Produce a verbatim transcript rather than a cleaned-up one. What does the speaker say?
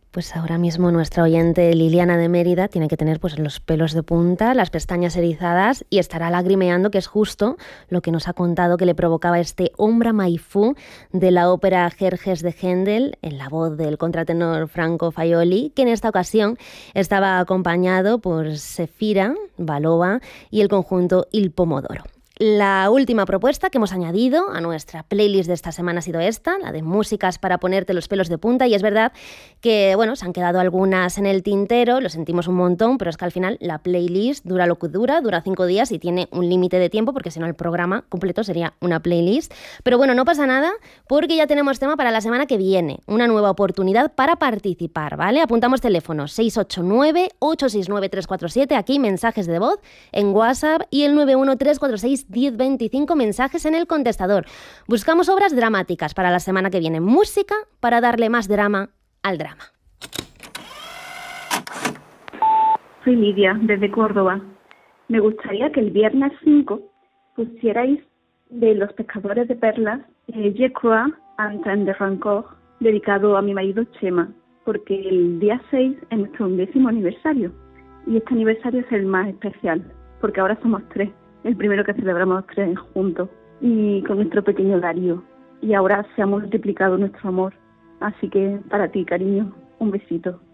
Pues ahora mismo nuestra oyente Liliana de Mérida tiene que tener pues los pelos de punta, las pestañas erizadas y estará lagrimeando, que es justo lo que nos ha contado que le provocaba este Ombra mai fu de la ópera Jerjes de Händel, en la voz del contratenor Franco Faioli, que en esta ocasión estaba acompañado por Sefira Balova y el conjunto Il Pomodoro. La última propuesta que hemos añadido a nuestra playlist de esta semana ha sido esta, la de músicas para ponerte los pelos de punta, y es verdad que, bueno, se han quedado algunas en el tintero, lo sentimos un montón, pero es que al final la playlist dura lo que dura, dura cinco días y tiene un límite de tiempo, porque si no el programa completo sería una playlist. Pero bueno, no pasa nada, porque ya tenemos tema para la semana que viene, una nueva oportunidad para participar, ¿vale? Apuntamos teléfonos seis ocho nueve, ocho seis nueve, tres cuatro siete, aquí mensajes de voz en WhatsApp, y el nueve uno tres cuatro seis diez veinticinco, mensajes en el contestador. Buscamos obras dramáticas para la semana que viene, música para darle más drama al drama. Soy Lidia, desde Córdoba. Me gustaría que el viernes cinco pusierais de Los pescadores de perlas eh, Je crois en temps de rancor, dedicado a mi marido Chema, porque el día seis es nuestro undécimo aniversario, y este aniversario es el más especial, porque ahora somos tres. El primero que celebramos tres juntos y con nuestro pequeño Darío. Y ahora se ha multiplicado nuestro amor. Así que para ti, cariño, un besito.